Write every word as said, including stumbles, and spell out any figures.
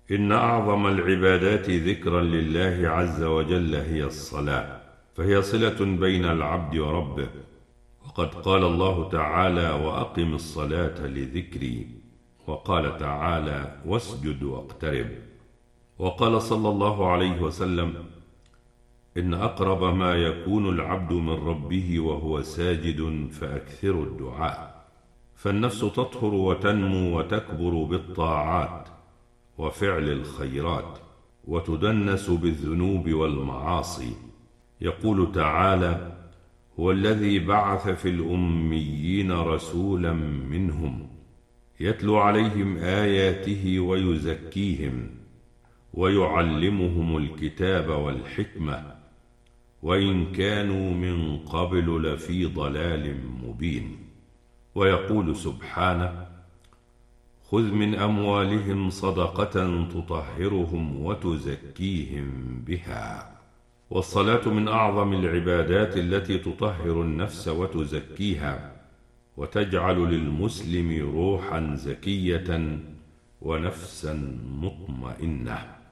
إن أعظم العبادات ذكرا لله عز وجل هي الصلاة، فهي صلة بين العبد وربه. وقد قال الله تعالى: وأقم الصلاة لذكري. وقال تعالى: واسجد واقترب. وقال صلى الله عليه وسلم: إن أقرب ما يكون العبد من ربه وهو ساجد فأكثروا الدعاء. فالنفس تطهر وتنمو وتكبر بالطاعات وفعل الخيرات، وتدنس بالذنوب والمعاصي. يقول تعالى: هو الذي بعث في الأميين رسولا منهم يتلو عليهم آياته ويزكيهم ويعلمهم الكتاب والحكمة وإن كانوا من قبل لفي ضلال مبين. ويقول سبحانه: خذ من أموالهم صدقة تطهرهم وتزكيهم بها. والصلاة من أعظم العبادات التي تطهر النفس وتزكيها، وتجعل للمسلم روحا زكية ونفسا مطمئنة.